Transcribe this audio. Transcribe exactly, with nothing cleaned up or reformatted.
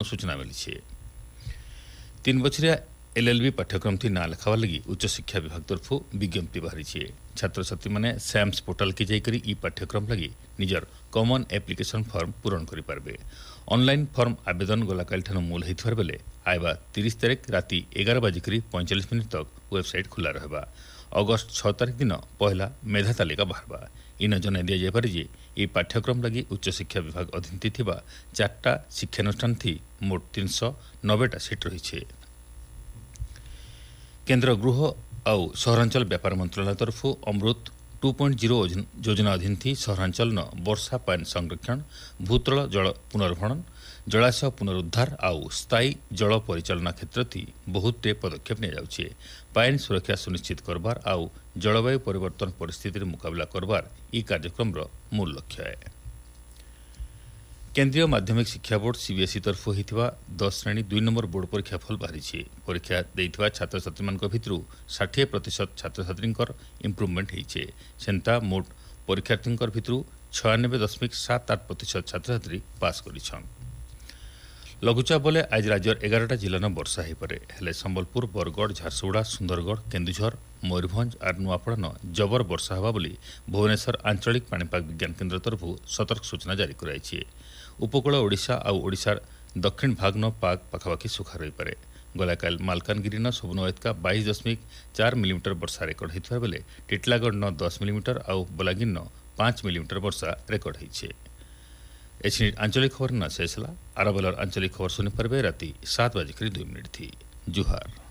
सूचना मिली। तीन बछरिया एलएलबी पाठ्यक्रम थी ना लिखावा लगी उच्च शिक्षा विभाग तरफ विज्ञप्ति बाहरी छात्र छात्री मैंने सैम्स पोर्टाल की जाकर ई पाठ्यक्रम लगी निजर कॉमन एप्लिकेशन फॉर्म पूरण करें। ऑनलाइन फॉर्म आवेदन गलाकाल ठान मूल होता बेले आयबा तीस तारीख राति एगार बाजिक पैंचाश मिनिट तक वेबसाइट खुला रहा। अगस्ट छह तारीख दिन पहला मेधा तालिका बाहर इन जन दिजापे जे ये पाठ्यक्रम लगी उच्च शिक्षा विभाग अधीन थिबा चार्टा शिक्षानुष्ठान थी मोट तीन सौ नब्बेटा सीट रही। केंद्र गृह आउ सहरांचल व्यापार मंत्रालय तरफ अमृत टू पॉइंट जीरो योजना अधीन थी सहरांचल न वर्षा पानी संरक्षण भूतल जल पुनर्भरण जलाशय पुनरुद्धार आउ स्थायी जल परिचालना क्षेत्र थी बहुत पदक्षेप नि जाउछे। पानी सुरक्षा सुनिश्चित करबार आउ जलवायु परिवर्तन परिस्थिति मुकाबला करबार ई कार्यक्रम मूल लक्ष्य है। केंद्रीय माध्यमिक शिक्षा बोर्ड सीबीएसई तरफ होता दस श्रेणी दुई नंबर बोर्ड परीक्षा फल बाहरी। परीक्षा देइथिबा छात्र छात्री मान भितर षाठी प्रतिशत छात्र छात्री इम्प्रुवमेंट होइछे। सेंता मोट परीक्षार्थी भितर छयानबे दशमिक सात आठ प्रतिशत छात्र छात्री पास करिछन। लघुचाप बोले आज राज्यर एगारटा जिला न वर्षा हो पारे हेले संबलपुर बरगढ़ झारसुगुड़ा सुंदरगढ़ केन्दुझर मयूरभंज और नुआपड़ा न जबर वर्षा होगा बोली भुवनेश्वर आंचलिक पाणीपाग विज्ञान केन्द्र तरफ सतर्क सूचना जारी कराई। उपकूल ओडिशा आउ ओडिशार दक्षिण भाग न पाग पखापाखि सुखा रही पारे। गलाकाल मालकानगिरी न सबुनएतका बाईस दशमिक चार मिलीमीटर वर्षा रेकर्ड होता बेले टिटलागढ़ न दस मिलीमीटर आउ बलागीर न पांच मिलीमीटर वर्षा रेकर्ड होइछे। एछि आंचलिक खबर न शेष आरबेलर आंचलिक खबर सुनी पारे राति सात बजिक दुई मिनिट थी। जुहार।